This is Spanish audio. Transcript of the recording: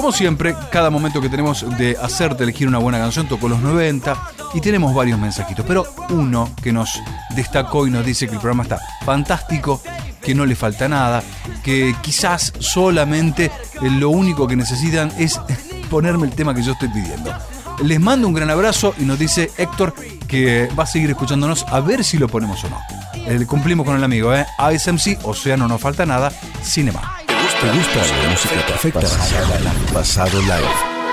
Como siempre, cada momento que tenemos de hacerte elegir una buena canción tocó los 90 y tenemos varios mensajitos, pero uno que nos destacó y nos dice que el programa está fantástico, que no le falta nada, que quizás solamente lo único que necesitan es ponerme el tema que yo estoy pidiendo. Les mando un gran abrazo y nos dice Héctor que va a seguir escuchándonos a ver si lo ponemos o no. Cumplimos con el amigo, ASMC, Océano No Falta Nada, Cinema. ¿Te gusta la música perfecta? Pasado Live.